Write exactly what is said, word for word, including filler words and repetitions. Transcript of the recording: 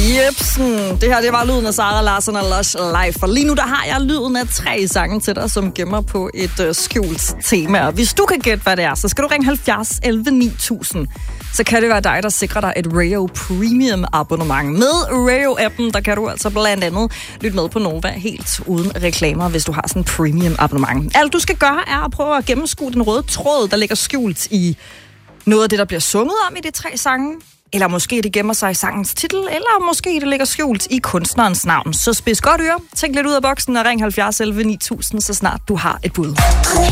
Jepsen, det her det var lyden af Sara Larsson og Lush live. For lige nu der har jeg lyden af tre sange til dig, som gemmer på et uh, skjult tema. Og hvis du kan gætte, hvad det er, så skal du ringe halvfjerds elleve ni tusind. Så kan det være dig, der sikrer dig et Rayo Premium abonnement. Med Rayo-appen, der kan du altså blandt andet lytte med på Nova helt uden reklamer, hvis du har sådan en Premium abonnement. Alt du skal gøre er at prøve at gennemskue den røde tråd, der ligger skjult i noget af det, der bliver sunget om i de tre sange. Eller måske det gemmer sig i sangens titel, eller måske det ligger skjult i kunstnerens navn. Så spids godt øre, tænk lidt ud af boksen og ring halvfjerds elleve ni tusind, så snart du har et bud.